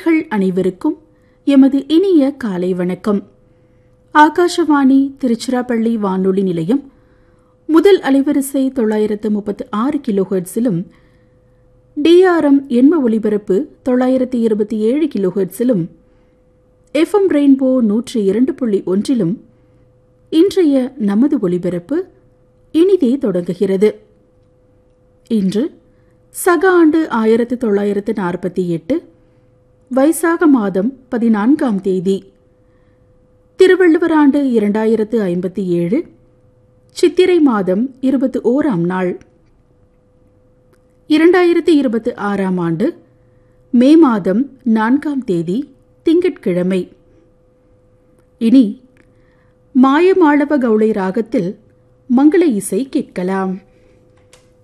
நேயர்கள் அனைவருக்கும் எமது இனிய காலை வணக்கம். ஆகாஷவாணி திருச்சிராப்பள்ளி வானொலி நிலையம் முதல் அலைவரிசை 936 கிலோஹெர்ட்ஸிலும் டிஆர்எம் எண்ம ஒலிபரப்பு 927 கிலோஹெர்ட்ஸிலும் எஃப்எம் ரெயின்போ 102.1 இன்றைய நமது ஒலிபரப்பு இனிதே தொடங்குகிறது. இன்று சக ஆண்டு 1948 வைசாக மாதம் 14ஆம் தேதி, திருவள்ளுவர் ஆண்டு 2057 சித்திரை மாதம் 21ஆம் நாள், 2026ஆம் ஆண்டு மே மாதம் 4ஆம் தேதி திங்கட்கிழமை. இனி மாயமாளவ கவுளை ராகத்தில் மங்கள இசை கேட்கலாம்.